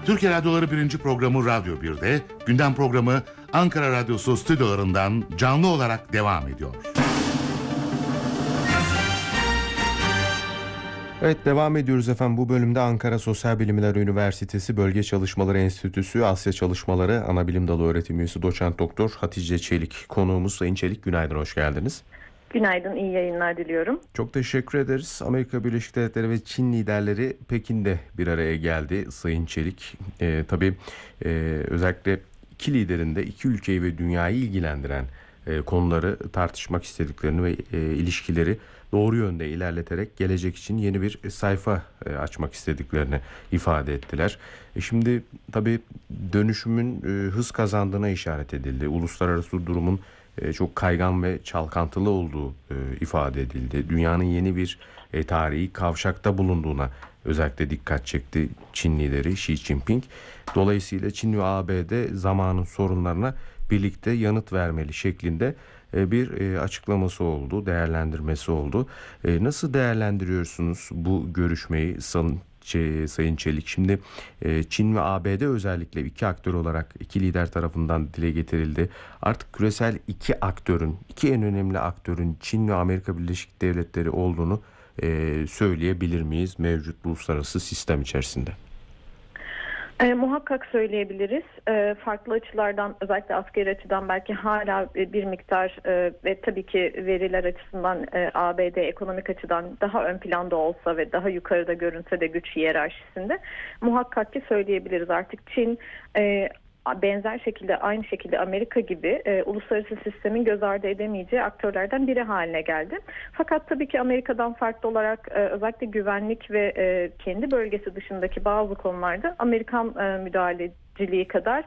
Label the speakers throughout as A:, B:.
A: Türkiye Radyoları 1. programı Radyo 1'de, gündem programı Ankara Radyosu stüdyolarından canlı olarak devam ediyor.
B: Evet, devam ediyoruz efendim. Bu bölümde Ankara Sosyal Bilimler Üniversitesi Bölge Çalışmaları Enstitüsü Asya Çalışmaları Anabilim Dalı Öğretim Üyesi Doçent Doktor Hatice Çelik konuğumuz. Sayın Çelik, günaydın, hoş geldiniz.
C: Günaydın, iyi yayınlar diliyorum.
B: Çok teşekkür ederiz. Amerika Birleşik Devletleri ve Çin liderleri Pekin'de bir araya geldi Sayın Çelik. Tabii özellikle iki liderin de iki ülkeyi ve dünyayı ilgilendiren konuları tartışmak istediklerini ve ilişkileri doğru yönde ilerleterek gelecek için yeni bir sayfa açmak istediklerini ifade ettiler. Şimdi tabii dönüşümün hız kazandığına işaret edildi. Uluslararası durumun çok kaygan ve çalkantılı olduğu ifade edildi. Dünyanın yeni bir tarihi kavşakta bulunduğuna özellikle dikkat çekti Çin lideri Xi Jinping. Dolayısıyla Çin ve ABD zamanın sorunlarına birlikte yanıt vermeli şeklinde bir açıklaması oldu, değerlendirmesi oldu. Nasıl değerlendiriyorsunuz bu görüşmeyi Sayın Çelik? Şimdi Çin ve ABD özellikle iki aktör olarak iki lider tarafından dile getirildi. Artık küresel iki en önemli aktörün Çin ve Amerika Birleşik Devletleri olduğunu söyleyebilir miyiz mevcut uluslararası sistem içerisinde?
C: Muhakkak söyleyebiliriz. Farklı açılardan, özellikle askeri açıdan belki hala bir miktar ve tabii ki veriler açısından ABD ekonomik açıdan daha ön planda olsa ve daha yukarıda görünse de güç hiyerarşisinde muhakkak ki söyleyebiliriz. Artık Çin benzer şekilde, aynı şekilde Amerika gibi uluslararası sistemin göz ardı edemeyeceği aktörlerden biri haline geldi. Fakat tabii ki Amerika'dan farklı olarak özellikle güvenlik ve kendi bölgesi dışındaki bazı konularda Amerikan müdahaleciliği kadar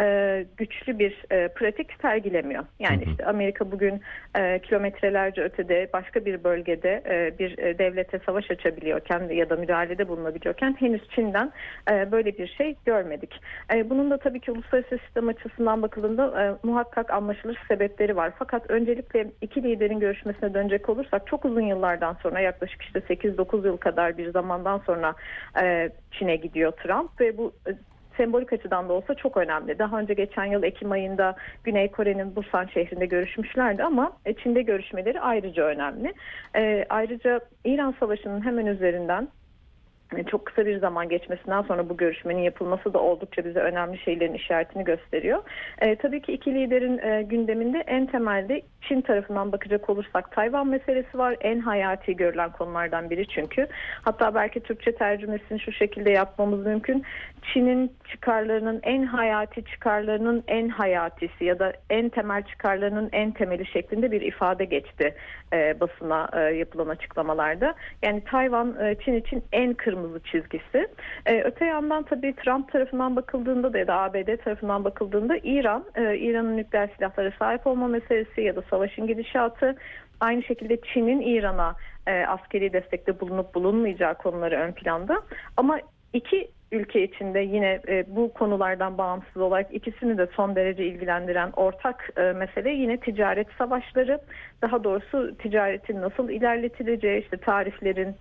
C: güçlü bir pratik sergilemiyor. Yani işte Amerika bugün kilometrelerce ötede başka bir bölgede bir devlete savaş açabiliyorken ya da müdahalede bulunabiliyorken henüz Çin'den böyle bir şey görmedik. Bunun da tabii ki uluslararası sistem açısından bakıldığında muhakkak anlaşılır sebepleri var. Fakat öncelikle iki liderin görüşmesine dönecek olursak çok uzun yıllardan sonra, yaklaşık işte 8-9 yıl kadar bir zamandan sonra Çin'e gidiyor Trump ve bu sembolik açıdan da olsa çok önemli. Daha önce geçen yıl Ekim ayında Güney Kore'nin Busan şehrinde görüşmüşlerdi ama Çin'de görüşmeleri ayrıca önemli. Ayrıca İran Savaşı'nın hemen üzerinden çok kısa bir zaman geçmesinden sonra bu görüşmenin yapılması da oldukça bize önemli şeylerin işaretini gösteriyor. Tabii ki iki liderin gündeminde en temelde Çin tarafından bakacak olursak Tayvan meselesi var. En hayati görülen konulardan biri çünkü. Hatta belki Türkçe tercümesini şu şekilde yapmamız mümkün. Çin'in çıkarlarının en hayati çıkarlarının en hayatisi ya da en temel çıkarlarının en temeli şeklinde bir ifade geçti basına yapılan açıklamalarda. Yani Tayvan Çin için en kırmızı çizgisi. Öte yandan tabii Trump tarafından bakıldığında da ya da ABD tarafından bakıldığında İran'ın nükleer silahlara sahip olma meselesi ya da savaşın gidişatı, aynı şekilde Çin'in İran'a askeri destekte bulunup bulunmayacağı konuları ön planda. Ama iki ülke içinde yine bu konulardan bağımsız olarak ikisini de son derece ilgilendiren ortak mesele yine ticaret savaşları. Daha doğrusu ticaretin nasıl ilerletileceği, işte tarifelerin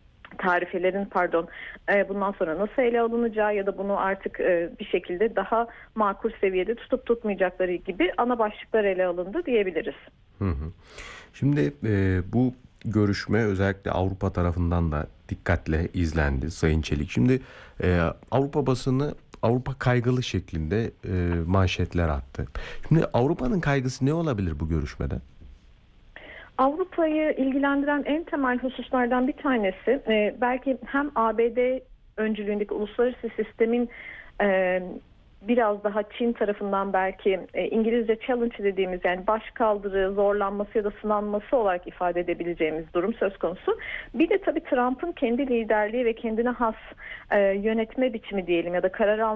C: bundan sonra nasıl ele alınacağı ya da bunu artık bir şekilde daha makul seviyede tutup tutmayacakları gibi ana başlıklar ele alındı diyebiliriz.
B: Şimdi bu görüşme özellikle Avrupa tarafından da dikkatle izlendi Sayın Çelik. Şimdi Avrupa basını Avrupa kaygılı şeklinde manşetler attı. Şimdi Avrupa'nın kaygısı ne olabilir bu görüşmede?
C: Avrupa'yı ilgilendiren en temel hususlardan bir tanesi belki hem ABD öncülüğündeki uluslararası sistemin biraz daha Çin tarafından belki İngilizce challenge dediğimiz, yani başkaldırı, zorlanması ya da sınanması olarak ifade edebileceğimiz durum söz konusu. Bir de tabii Trump'ın kendi liderliği ve kendine has yönetme biçimi diyelim ya da karar alma